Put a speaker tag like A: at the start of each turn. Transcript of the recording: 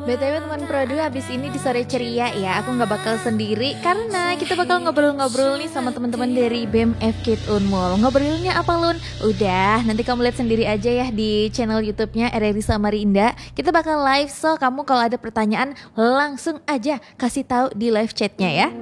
A: BTW teman Produ, habis ini di sore ceria ya, aku nggak bakal sendiri karena kita bakal ngobrol-ngobrol nih sama teman-teman dari BEM FK Unmul. Ngobrolnya apa Lun? Udah, nanti kamu lihat sendiri aja ya di channel YouTube-nya RRI Samarinda. Kita bakal live, so kamu kalau ada pertanyaan langsung aja kasih tahu di live chatnya ya.